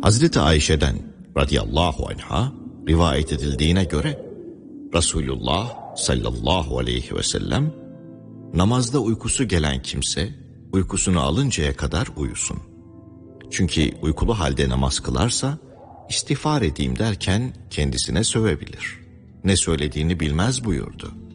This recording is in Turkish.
Hazreti Ayşe'den radıyallahu anha rivayet edildiğine göre Resulullah sallallahu aleyhi ve sellem, namazda uykusu gelen kimse uykusunu alıncaya kadar uyusun. Çünkü uykulu halde namaz kılarsa istiğfar edeyim derken kendisine sövebilir. Ne söylediğini bilmez buyurdu.